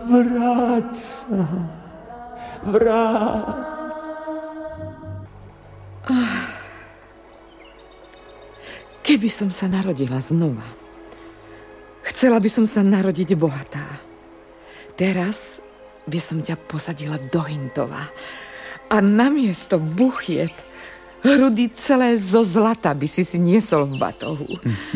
Vráť sa. Vráť. Keby som sa narodila znova, chcela by som sa narodiť bohatá. Teraz by som ťa posadila do Hintova a namiesto buchiet hrudy celé zo zlata by si niesol v batohu.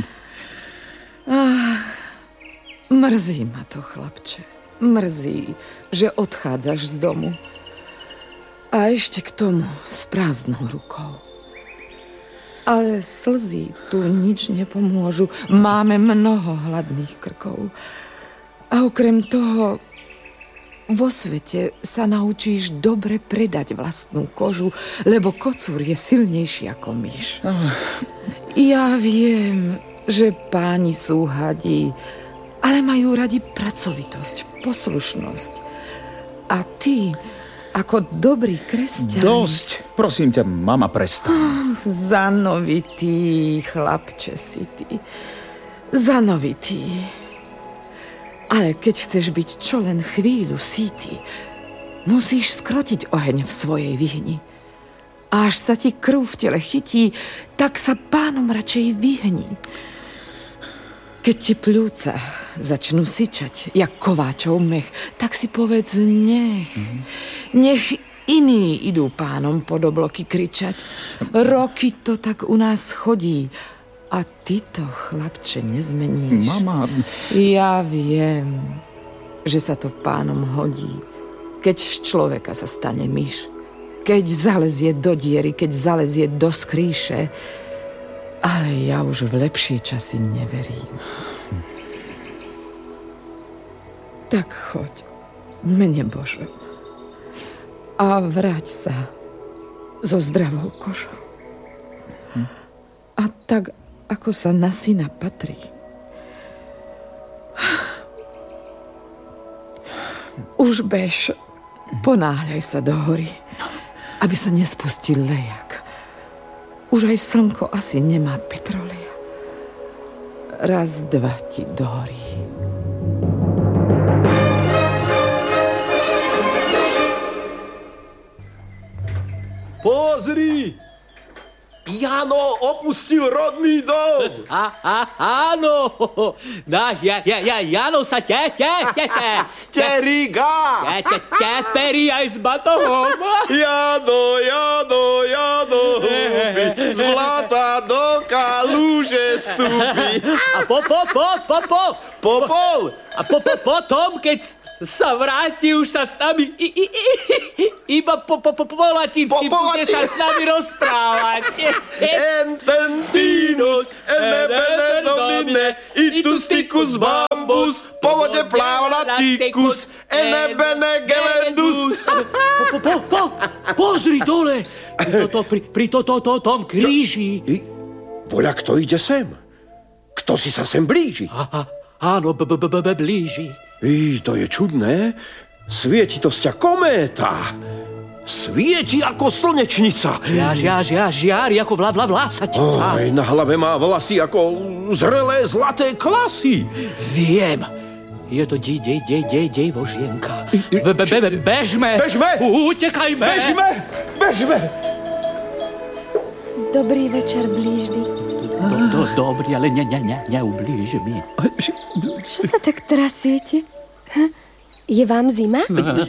Mrzí ma to, chlapče. Mrzí, že odchádzaš z domu. A ešte k tomu s prázdnou rukou. Ale slzy tu nič nepomôžu. Máme mnoho hladných krkov. A okrem toho, vo svete sa naučíš dobre predať vlastnú kožu, lebo kocúr je silnejší ako myš. Ja viem, že páni sú hadí, ale majú radi pracovitosť, poslušnosť. A ty, ako dobrý kresťan... Dosť! Prosím ťa, mama, prestaň. Zanovitý, chlapče si ty. Zanovitý. Ale keď chceš byť čo len chvíľu sýty, musíš skrotiť oheň v svojej vyhni. A až sa ti krv v tele chytí, tak sa pánom radšej vyhni. Keď ti pľúca začnú syčať, jak kováčov mech, tak si povedz nech. Nech iní idú pánom pod obloky kričať. Roky to tak u nás chodí. A ty to, chlapče, nezmeníš. Mama... Ja viem, že sa to pánom hodí. Keď z človeka sa stane myš. Keď zalezie do diery, keď zalezie do skrýše. Ale ja už v lepšie časy neverím. Tak choď, mene Bože, a vráť sa so zdravou kožou. A tak, ako sa na syna patrí. Už bež, ponáhľaj sa do hory, aby sa nespustil lejak. Už aj slnko asi nemá petrolia. Raz, dva ti dohorí. Pozri! Jano opustil rodný dom! Áno! Jano sa Teriga! Teperi aj s batohom! Jano, z blata do kalúže stúpi. A Popol? A potom, keď sa vráti, už sa s nami iba po latinsky bude sa s nami rozprávať. Ententinus, enebene domine, itus ticus bambus, po vode plavlaticus, enebene gelendus. Pozri dole, pri tom kríži. Voľa, kto ide sem? Kto si sa sem blíži? Áno, blíži. To je čudné. Svieti to sťa kométa. Svieti ako slnečnica. Žiari ako vlásatica. Na hlave má vlasy ako zrelé zlaté klasy. Viem. Je to dejvožienka. Bežme. Utekajme. Bežme. Dobrý večer, blížny. Dobrý, ale neublíž mi. Čo sa tak trasiete? Je vám zima?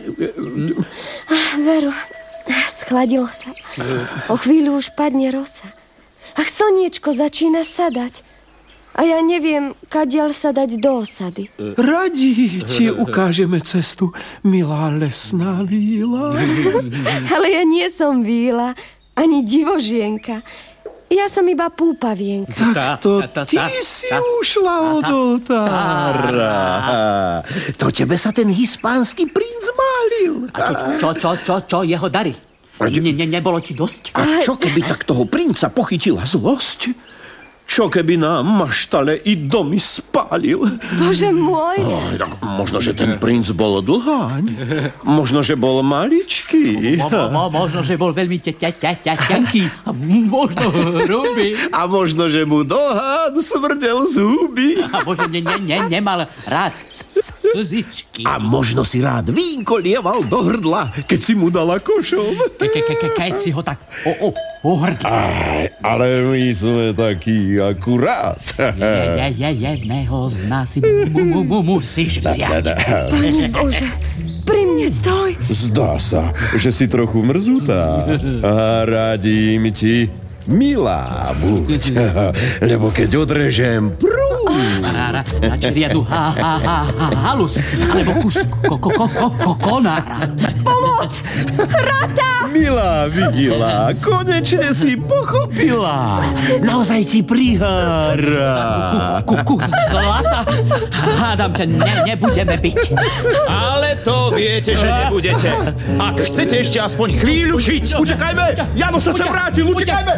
Veru, schladilo sa. O chvíľu už padne rosa. Ach, slniečko začína sadať. A ja neviem, kadiaľ sa dať do osady. Radi ti ukážeme cestu, milá lesná víla. Ale ja nie som víla, ani divožienka. Ja som iba púpavienka. Takto ty si ušla od oltára. To tebe sa ten hispánsky princ málil. A čo jeho dary? Nebolo ti dosť? A čo keby tak toho princa pochytila zlosť? Čo keby nám maštale i domy spálil? Bože môj! Tak možno, že ten princ bol dlháň. Možno, že bol maličký. Možno, že bol veľmi ťanký. A možno hrubý. A možno, že mu dlhán smrdel zuby. A možno nemal rád slzičky. A možno si rád vínko lieval do hrdla, keď si mu dala košom. Keď si ho tak ohrdla. Ale my sme takí akurát. Jedného z nás si musíš vziať. Pane Bože, pri mne stoj. Zdá sa, že si trochu mrzutá. A radím ti, milá buď. Lebo keď odrežem Na čeriadu halus, alebo kus konára. Pomoc! Rata! milá Vila, konečne si pochopila. Naozaj ti prihára. Kus zlata. Hádam ťa, nebudeme byť. Ale to viete, že nebudete. Ak chcete ešte aspoň chvíľu žiť. Utekajme! Jano sa sem vrátil, utekajme!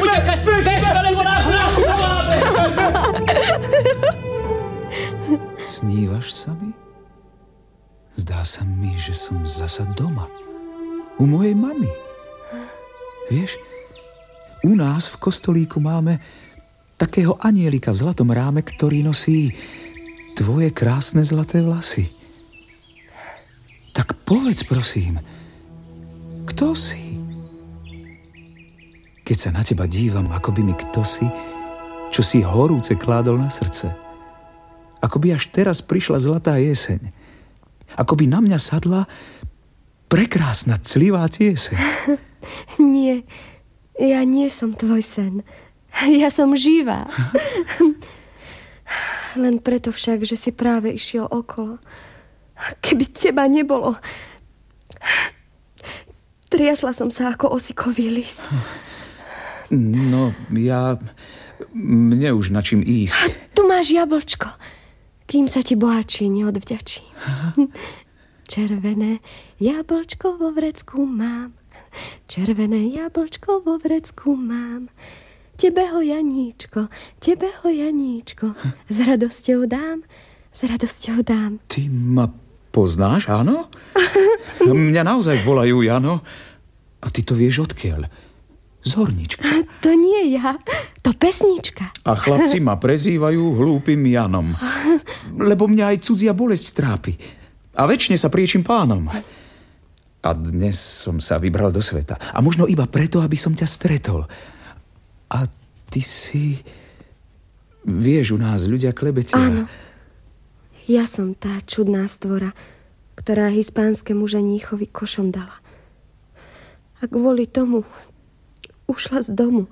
Snívaš sa mi? Zdá sa mi, že som zasa doma. U mojej mamy. Vieš, u nás v kostolíku máme takého anielika v zlatom ráme, ktorý nosí tvoje krásne zlaté vlasy. Tak povedz, prosím, kto si? Keď sa na teba dívam, ako by mi kdosi, čo si horúce kládol na srdce. Ako by až teraz prišla zlatá jeseň. Ako by na mňa sadla prekrásna clivá tieseň. Nie, ja nie som tvoj sen. Ja som živá. Len preto však, že si práve išiel okolo. Keby teba nebolo, triasla som sa ako osikový list. No, mne už na čím ísť. Tu máš jablčko, kým sa ti bohatší neodvďačím. Červené jablčko vo vrecku mám. Červené jablčko vo vrecku mám. Tebe ho, Janíčko, s radosťou dám, Ty ma poznáš, áno? Mňa naozaj volajú Jano. A ty to vieš odkiaľ? Z Hornička. To nie ja, to pesnička. A chlapci ma prezývajú hlúpym Janom. Lebo mňa aj cudzia bolesť trápi. A večne sa priečím pánom. A dnes som sa vybral do sveta. A možno iba preto, aby som ťa stretol. A ty si... Vieš, u nás ľudia klebetia. Áno. Ja som tá čudná stvora, ktorá hispánskemu ženíchovi košom dala. A kvôli tomu ušla z domu.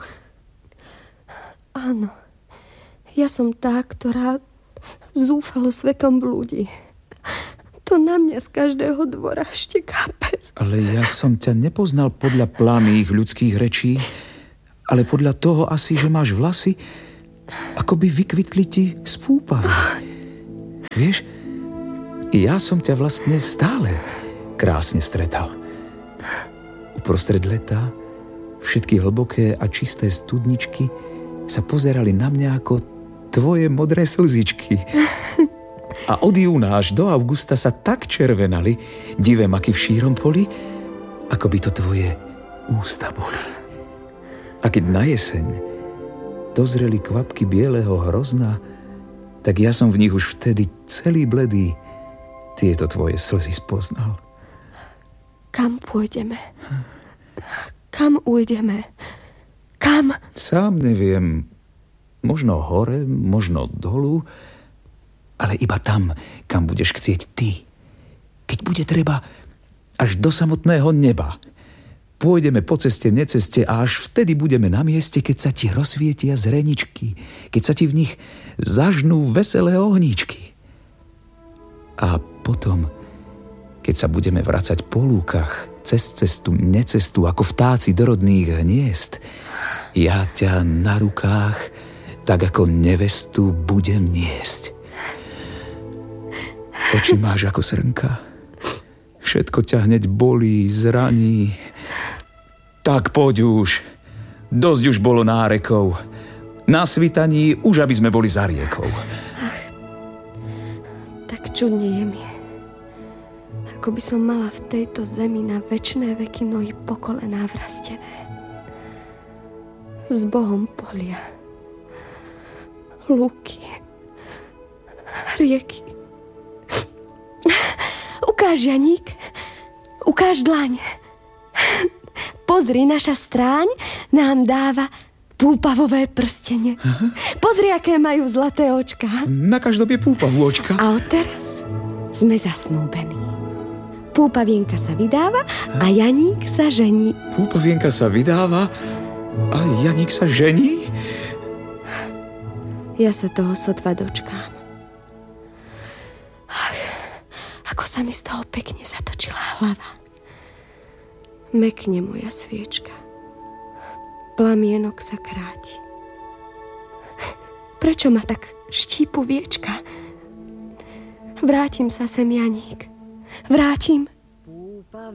Áno. Ja som tá, ktorá zúfalo svetom blúdi. To na mňa z každého dvora šteká pes. Ale ja som ťa nepoznal podľa planých ľudských rečí, ale podľa toho asi, že máš vlasy, ako by vykvitli ti z púpavy. Vieš, ja som ťa vlastne stále krásne stretal. Uprostred leta všetky hlboké a čisté studničky sa pozerali na mňa ako tvoje modré slzičky. A od júna až do augusta sa tak červenali, divem aký v šírom poli, ako by to tvoje ústa boli. A keď na jeseň dozreli kvapky bieleho hrozna, tak ja som v nich už vtedy celý bledý tieto tvoje slzy spoznal. Kam pôjdeme? Kam ujdeme? Kam? Sám neviem. Možno hore, možno dolu, ale iba tam, kam budeš chcieť ty. Keď bude treba, až do samotného neba. Pôjdeme po ceste, neceste a až vtedy budeme na mieste, keď sa ti rozsvietia zreničky, keď sa ti v nich zažnú veselé ohníčky. A potom, keď sa budeme vracať po lúkach, cez cestu, necestu, ako vtáci do rodných hniezd, ja ťa na rukách, tak ako nevestu, budem niesť. Oči máš ako srnka. Všetko ťa hneď bolí, zraní. Tak poď už. Dosť už bolo nárekov. Na svitaní už, aby sme boli za riekou. Tak čudne je mi. Ako by som mala v tejto zemi na večné veky nohy po kolená vrastené. S Bohom polia. Lúky. Rieky. Ukáž, Janík. Ukáž dlaň. Pozri, naša stráň nám dáva púpavové prstenie. Pozri, aké majú zlaté očka. Na každom je púpav očka. A odteraz sme zasnúbení. Púpavienka sa vydáva a Janík sa žení. Púpavienka sa vydáva a Janík sa žení? Ja sa toho sotva dočkám. Ach, ako sa mi z toho pekne zatočila hlava. Mekne moja sviečka. Plamienok sa kráti. Prečo ma tak štípu viečka? Vrátim sa sem, Janík. Vrátim